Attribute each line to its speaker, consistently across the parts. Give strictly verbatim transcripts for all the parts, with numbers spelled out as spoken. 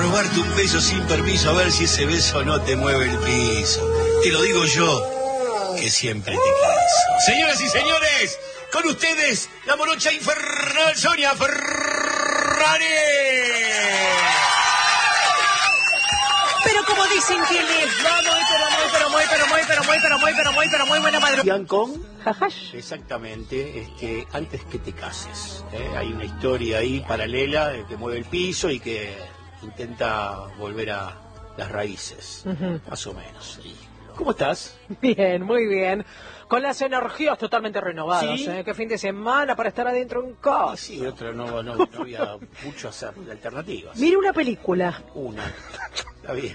Speaker 1: robarte un beso sin permiso, a ver si ese beso no te mueve el piso. Te lo digo yo, que siempre te quiso. Señoras y señores, con ustedes, la morocha infernal Sonia Ferrari.
Speaker 2: Pero como dicen que les va muy, pero muy, pero muy, pero muy, pero muy, pero muy, pero muy, pero muy buena madrugada.
Speaker 1: con
Speaker 2: Jajash.
Speaker 1: Exactamente, este, antes que te cases. ¿eh? Hay una historia ahí paralela eh, que mueve el piso y que intenta volver a las raíces, uh-huh. más o menos. ¿Sí? ¿Cómo estás?
Speaker 2: Bien, muy bien. Con las energías totalmente renovadas. ¿Sí? ¿eh? ¿Qué fin de semana para estar adentro en casa?
Speaker 1: Sí, otra no, no, no había mucho hacer de alternativas.
Speaker 2: Mira una película.
Speaker 1: Una. Está bien.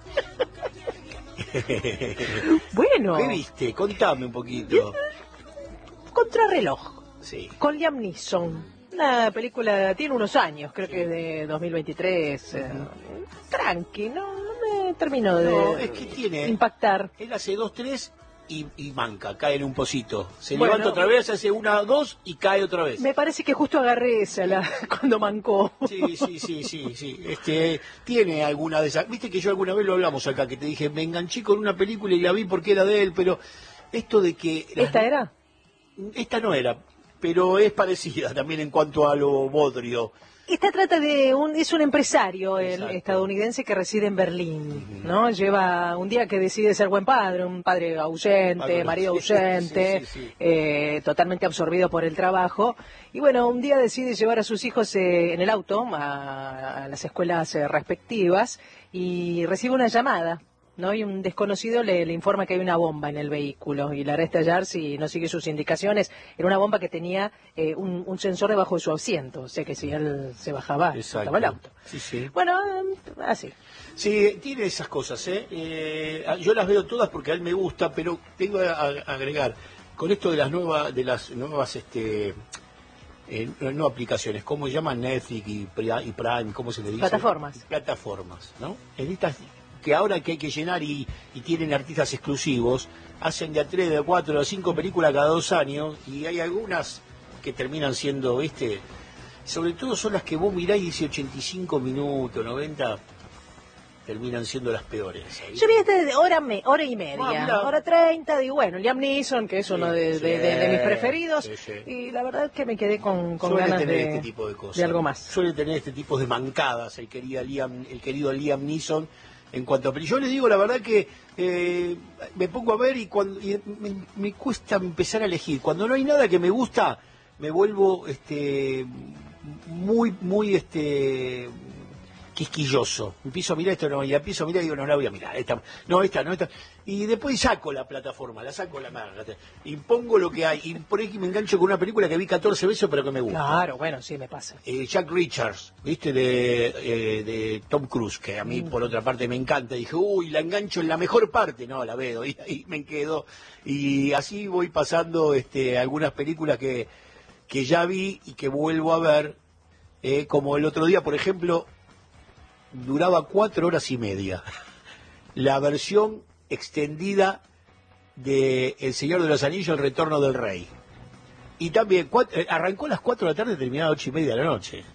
Speaker 2: Bueno.
Speaker 1: ¿Qué viste? Contame un poquito.
Speaker 2: Contrarreloj.
Speaker 1: Sí.
Speaker 2: Con Liam Neeson. Una película, tiene unos años, creo sí. que es de dos mil veintitrés. Uh-huh. eh, tranqui, no, no me terminó de
Speaker 1: no, es que tiene,
Speaker 2: impactar.
Speaker 1: Él hace dos, tres y, y manca, cae en un pocito. Se
Speaker 2: bueno,
Speaker 1: levanta otra vez, hace una, dos y cae otra vez.
Speaker 2: Me parece que justo agarré esa la, cuando mancó.
Speaker 1: Sí, sí, sí, sí, sí. Este, tiene alguna de esas. Viste que yo alguna vez lo hablamos acá, que te dije, me enganché con una película y la vi porque era de él, pero esto de que...
Speaker 2: ¿Esta las... era?
Speaker 1: Esta no era, pero es parecida también en cuanto a lo bodrio.
Speaker 2: Esta trata de un, es un empresario el estadounidense que reside en Berlín, uh-huh. ¿no? Lleva un día que decide ser buen padre, un padre ausente, ah, marido ausente, sí, sí, sí. Eh, totalmente absorbido por el trabajo. Y bueno, un día decide llevar a sus hijos eh, en el auto a, a las escuelas eh, respectivas y recibe una llamada, ¿no? Y un desconocido le, le informa que hay una bomba en el vehículo y la hará estallar si no sigue sus indicaciones. Era una bomba que tenía eh, un, un sensor debajo de su asiento, o sea que si él se bajaba, estaba el auto.
Speaker 1: Sí, sí.
Speaker 2: Bueno, así.
Speaker 1: Sí, tiene esas cosas, ¿eh? ¿eh? Yo las veo todas porque a él me gusta, pero tengo que agregar, con esto de las nuevas, de las nuevas, este... Eh, no aplicaciones, ¿cómo se llaman? Netflix y Prime, ¿cómo se le dice?
Speaker 2: Plataformas.
Speaker 1: Plataformas, ¿no? En estas que ahora que hay que llenar y, y tienen artistas exclusivos, hacen de a tres, de a cuatro, de a cinco películas cada dos años, y hay algunas que terminan siendo, ¿viste? Sobre todo son las que vos mirás y dice ochenta y cinco minutos, noventa, terminan siendo las peores. ¿Sabes?
Speaker 2: Yo vi este de hora, me, hora y media, ah, hora treinta, y bueno, Liam Neeson, que es uno sí, de, sí, de, de, de mis preferidos, sí, sí. Y la verdad es que me quedé con, con ganas
Speaker 1: tener
Speaker 2: de,
Speaker 1: este tipo de, cosas,
Speaker 2: de algo más.
Speaker 1: Suele tener este tipo de mancadas el querido Liam, el querido Liam Neeson. En cuanto a... Yo le digo la verdad que eh, me pongo a ver y, cuando, y me, me cuesta empezar a elegir. Cuando no hay nada que me gusta, me vuelvo este muy, muy este quisquilloso. Empiezo a mirar esto, no, y empiezo a mirar y digo, no la voy a mirar. Esta, no, esta, no, esta. Y después saco la plataforma, la saco la marca. Y pongo lo que hay. Y por ahí me engancho con una película que vi catorce veces, pero que me gusta.
Speaker 2: Claro, bueno, sí, me pasa.
Speaker 1: Eh, Jack Richards, ¿viste? De, eh, de Tom Cruise, que a mí, mm. por otra parte, me encanta. Dije, uy, la engancho en la mejor parte. No, la veo. Y ahí me quedo. Y así voy pasando este, algunas películas que, que ya vi y que vuelvo a ver. Eh, como el otro día, por ejemplo, duraba cuatro horas y media. La versión extendida de El Señor de los Anillos, El Retorno del Rey. Y también cuatro, arrancó a las cuatro de la tarde y terminaba a ocho y media de la noche.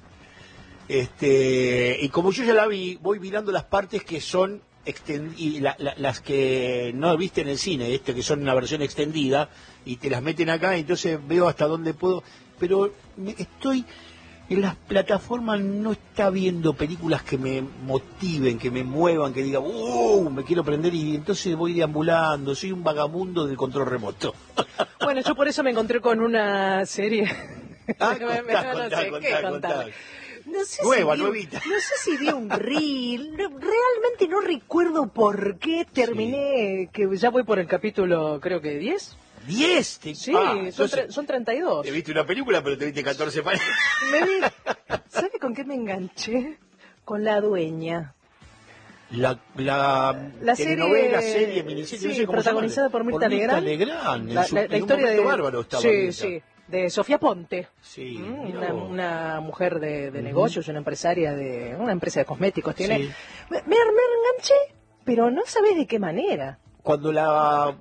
Speaker 1: Este, y como yo ya la vi, voy mirando las partes que son extend, y la, la, las que no viste en el cine, este que son una versión extendida, y te las meten acá, entonces veo hasta dónde puedo. Pero me, estoy... En las plataformas no está viendo películas que me motiven, que me muevan, que diga, ¡uh! Me quiero prender, y entonces voy deambulando, soy un vagabundo del control remoto.
Speaker 2: Bueno, yo por eso me encontré con una serie.
Speaker 1: Ah, contá, me, no, contá, sé contá, qué contá.
Speaker 2: No sé
Speaker 1: Nueva,
Speaker 2: si vi,
Speaker 1: nuevita.
Speaker 2: No sé si vi un reel, realmente no recuerdo por qué terminé, sí. Que ya voy por el capítulo, creo que diez.
Speaker 1: ¿diez?
Speaker 2: Sí, ah, son, entonces, son treinta y dos.
Speaker 1: Te viste una película, pero te viste catorce pares.
Speaker 2: Me vi, ¿sabe con qué me enganché? Con La Dueña.
Speaker 1: La, la,
Speaker 2: la
Speaker 1: telenovela, serie, serie miniserie,
Speaker 2: sí,
Speaker 1: no sé cómo
Speaker 2: protagonizada por Mirta Legrand.
Speaker 1: Legrand.
Speaker 2: La,
Speaker 1: su,
Speaker 2: la, la historia de
Speaker 1: bárbaro estaba
Speaker 2: sí,
Speaker 1: Mirta.
Speaker 2: sí, de Sofía Ponte.
Speaker 1: Sí,
Speaker 2: mm, una, una mujer de, de uh-huh. negocios, una empresaria de una empresa de cosméticos. Tiene. Sí. Me, me, me enganché, pero no sabés de qué manera.
Speaker 1: Cuando la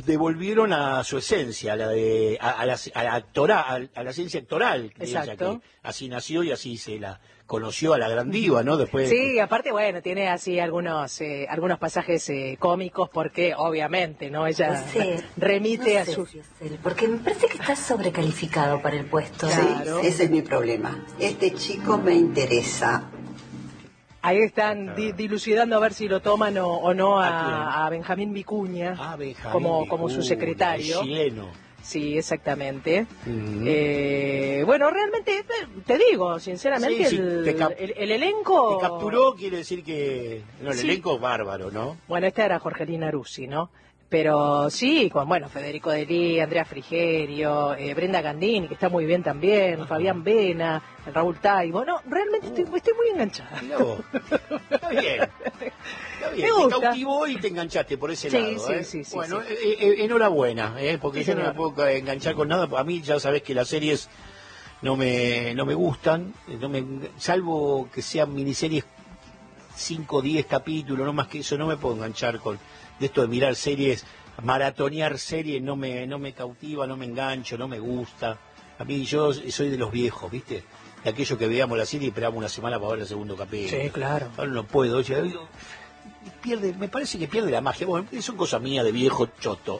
Speaker 1: devolvieron a su esencia, a la de a, a la, a la actora, a, a la esencia actoral, de ella, que así nació y así se la conoció a la gran diva, ¿no? Después
Speaker 2: sí, aparte, bueno, tiene así algunos eh, algunos pasajes eh, cómicos porque, obviamente, ¿no? Ella
Speaker 3: no sé,
Speaker 2: remite
Speaker 3: no
Speaker 2: a
Speaker 3: sé,
Speaker 2: su...
Speaker 3: Fiesel, porque me parece que está sobrecalificado para el puesto.
Speaker 2: Claro.
Speaker 4: Sí, ese es mi problema. Este chico me interesa.
Speaker 2: Ahí están di dilucidando a ver si lo toman o, o no a, a Benjamín Vicuña,
Speaker 1: ah, Benjamín
Speaker 2: como,
Speaker 1: Vicuña,
Speaker 2: como su secretario.
Speaker 1: chileno.
Speaker 2: Sí, exactamente.
Speaker 1: Uh-huh.
Speaker 2: eh, bueno, realmente, te digo, sinceramente,
Speaker 1: sí, sí,
Speaker 2: el,
Speaker 1: te
Speaker 2: el, el elenco...
Speaker 1: Te capturó, quiere decir que... No, el
Speaker 2: sí.
Speaker 1: elenco es bárbaro, ¿no?
Speaker 2: Bueno, esta era Jorgelina Ruzzi, ¿no? Pero sí, con, bueno, Federico Delí, Andrea Frigerio, eh, Brenda Gandini, que está muy bien también, uh-huh. Fabián Vena, Raúl Taibo. No, realmente uh. estoy, estoy muy enganchada.
Speaker 1: No, está bien. Está bien,
Speaker 2: me
Speaker 1: te cautivó y te enganchaste por ese
Speaker 2: sí,
Speaker 1: lado.
Speaker 2: Sí,
Speaker 1: ¿eh?
Speaker 2: sí, sí.
Speaker 1: Bueno,
Speaker 2: sí.
Speaker 1: Eh, eh, enhorabuena, ¿eh? Porque
Speaker 2: sí,
Speaker 1: yo señor. no me puedo enganchar con nada. A mí ya sabés que las series no me, no me gustan, no me, salvo que sean miniseries cinco o diez capítulos, no más que eso, no me puedo enganchar con de esto de mirar series, maratonear series, no me, no me cautiva, no me engancho, no me gusta. A mí yo soy de los viejos, ¿viste? De aquellos que veíamos la serie y esperábamos una semana para ver el segundo capítulo.
Speaker 2: Sí, claro.
Speaker 1: Ahora no puedo, oye, pierde, me parece que pierde la magia. Bueno, son cosas mías de viejo choto.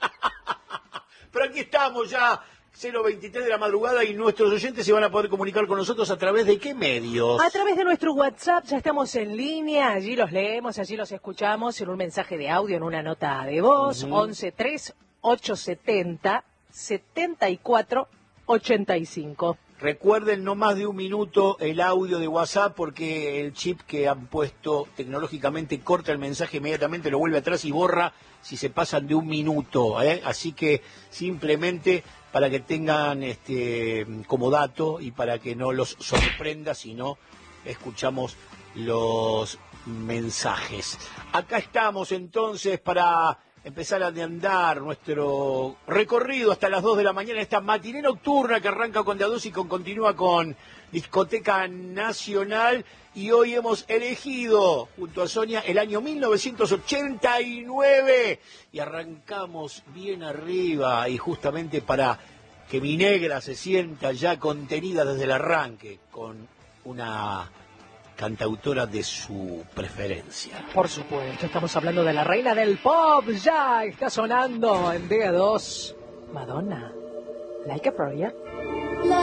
Speaker 1: Pero aquí estamos ya, cero veintitrés de la madrugada, y nuestros oyentes se van a poder comunicar con nosotros a través de qué medios.
Speaker 2: A través de nuestro WhatsApp, ya estamos en línea, allí los leemos, allí los escuchamos en un mensaje de audio, en una nota de voz, uh-huh. once tres ocho setenta setenta y cuatro ochenta y cinco.
Speaker 1: Recuerden, no más de un minuto el audio de WhatsApp, porque el chip que han puesto tecnológicamente corta el mensaje inmediatamente, lo vuelve atrás y borra si se pasan de un minuto, ¿eh? Así que simplemente para que tengan este como dato y para que no los sorprenda si no escuchamos los mensajes. Acá estamos entonces para empezar a andar nuestro recorrido hasta las dos de la mañana, esta matiné nocturna que arranca con Deaduce y con, continúa con Discoteca Nacional, y hoy hemos elegido junto a Sonia el año mil novecientos ochenta y nueve y arrancamos bien arriba, y justamente para que mi negra se sienta ya contenida desde el arranque con una cantautora de su preferencia.
Speaker 2: Por supuesto, estamos hablando de la reina del pop. Ya está sonando en D dos, Madonna, Like a Prayer.